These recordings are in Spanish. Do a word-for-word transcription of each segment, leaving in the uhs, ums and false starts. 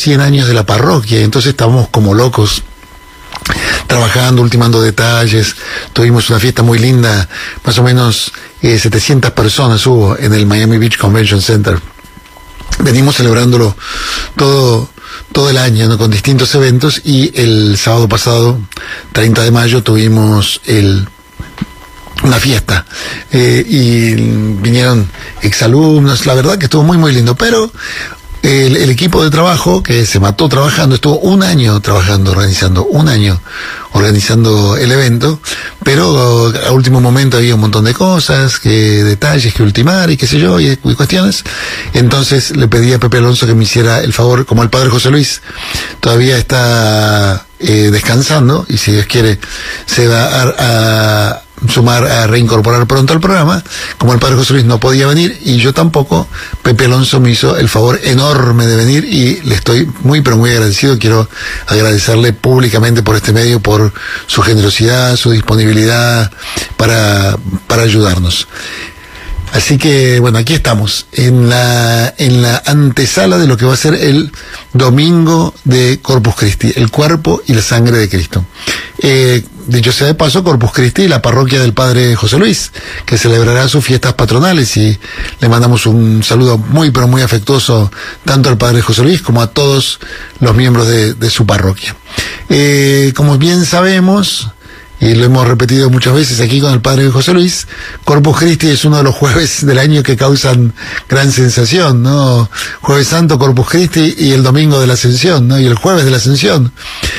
cien años de la parroquia, entonces estábamos como locos trabajando, ultimando detalles. Tuvimos una fiesta muy linda, más o menos eh, setecientas personas hubo en el Miami Beach Convention Center. Venimos celebrándolo todo todo el año, ¿no?, con distintos eventos, y el sábado pasado, treinta de mayo, tuvimos el una fiesta eh, y vinieron exalumnos. La verdad que estuvo muy muy lindo, pero El, el equipo de trabajo, que se mató trabajando, estuvo un año trabajando, organizando, un año organizando el evento, pero a último momento había un montón de cosas, que detalles que ultimar y qué sé yo, y, y cuestiones. Entonces le pedí a Pepe Alonso que me hiciera el favor, como el padre José Luis todavía está eh, descansando, y si Dios quiere se va a, a sumar, a reincorporar pronto al programa. Como el padre José Luis no podía venir y yo tampoco, Pepe Alonso me hizo el favor enorme de venir y le estoy muy pero muy agradecido. Quiero agradecerle públicamente por este medio, por su generosidad, su disponibilidad para, para ayudarnos. Así que, bueno, aquí estamos, en la, en la antesala de lo que va a ser el domingo de Corpus Christi, el cuerpo y la sangre de Cristo. Eh, dicho sea de paso, Corpus Christi, la parroquia del Padre José Luis, que celebrará sus fiestas patronales, y le mandamos un saludo muy, pero muy afectuoso tanto al Padre José Luis como a todos los miembros de, de su parroquia. Eh, como bien sabemos, y lo hemos repetido muchas veces aquí con el Padre José Luis, Corpus Christi es uno de los jueves del año que causan gran sensación, ¿no? Jueves Santo, Corpus Christi, y el domingo de la Ascensión, ¿no? Y el jueves de la Ascensión.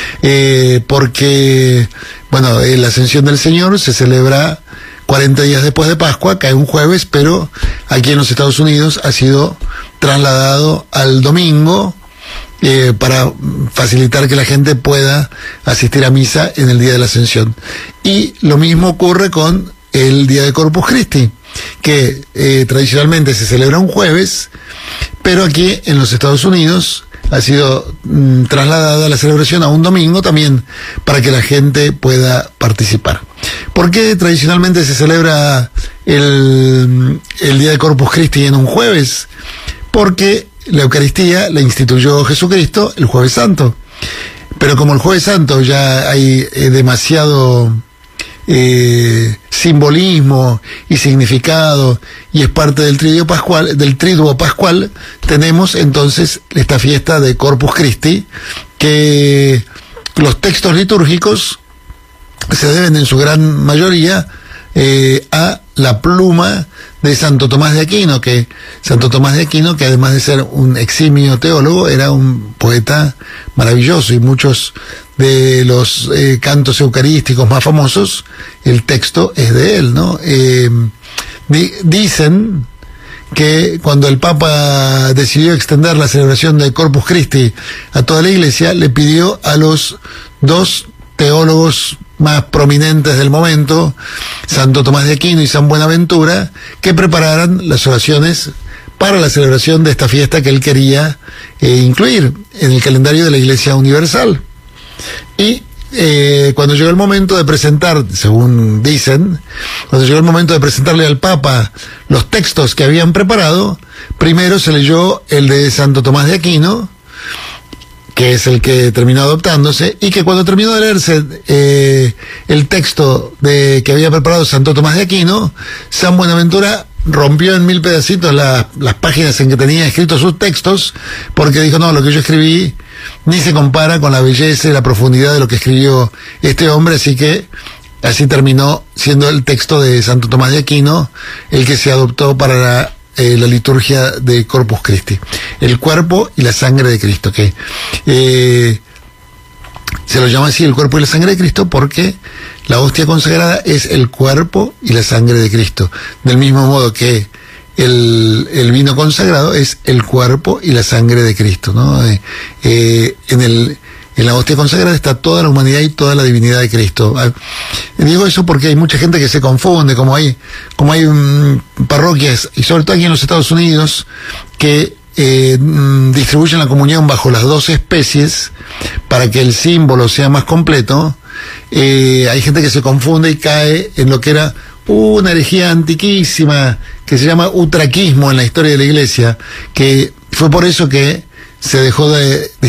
Eh, porque, bueno, eh, la Ascensión del Señor se celebra cuarenta días después de Pascua, cae un jueves, pero aquí en los Estados Unidos ha sido trasladado al domingo, Eh, para facilitar que la gente pueda asistir a misa en el día de la Ascensión. Y lo mismo ocurre con el día de Corpus Christi, que eh, tradicionalmente se celebra un jueves, pero aquí en los Estados Unidos ha sido mm, trasladada la celebración a un domingo también, para que la gente pueda participar. ¿Por qué tradicionalmente se celebra el, el día de Corpus Christi en un jueves? Porque la Eucaristía la instituyó Jesucristo el Jueves Santo. Pero como el Jueves Santo ya hay eh, demasiado eh, simbolismo y significado, y es parte del triduo pascual, del triduo pascual, tenemos entonces esta fiesta de Corpus Christi, que los textos litúrgicos se deben en su gran mayoría eh, a la pluma de Santo Tomás de Aquino, que Santo Tomás de Aquino, que además de ser un eximio teólogo, era un poeta maravilloso, y muchos de los eh, cantos eucarísticos más famosos, el texto es de él, ¿no? Eh, di, dicen que cuando el Papa decidió extender la celebración de Corpus Christi a toda la Iglesia, le pidió a los dos teólogos más prominentes del momento, Santo Tomás de Aquino y San Buenaventura, que prepararan las oraciones para la celebración de esta fiesta que él quería eh, incluir en el calendario de la Iglesia Universal. Y eh, cuando llegó el momento de presentar, según dicen, cuando llegó el momento de presentarle al Papa los textos que habían preparado, primero se leyó el de Santo Tomás de Aquino, que es el que terminó adoptándose, y que cuando terminó de leerse eh, el texto de que había preparado Santo Tomás de Aquino, San Buenaventura rompió en mil pedacitos la, las páginas en que tenía escritos sus textos, porque dijo, no, lo que yo escribí ni se compara con la belleza y la profundidad de lo que escribió este hombre, así que así terminó siendo el texto de Santo Tomás de Aquino el que se adoptó para la Eh, la liturgia de Corpus Christi, el cuerpo y la sangre de Cristo, que eh, se lo llama así, el cuerpo y la sangre de Cristo, porque la hostia consagrada es el cuerpo y la sangre de Cristo, del mismo modo que el, el vino consagrado es el cuerpo y la sangre de Cristo, ¿no? Eh, eh, en el En la hostia consagrada está toda la humanidad y toda la divinidad de Cristo. Digo eso porque hay mucha gente que se confunde, como hay, como hay um, parroquias, y sobre todo aquí en los Estados Unidos, que eh, distribuyen la comunión bajo las dos especies para que el símbolo sea más completo. Eh, hay gente que se confunde y cae en lo que era una herejía antiquísima que se llama utraquismo en la historia de la Iglesia, que fue por eso que se dejó de